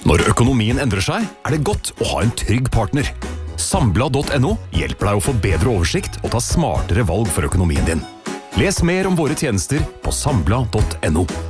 Når økonomien endrer seg, det godt å ha en trygg partner. Sambla.no hjelper deg å få bedre oversikt og ta smartere valg for økonomien din. Les mer om våre tjenester på sambla.no.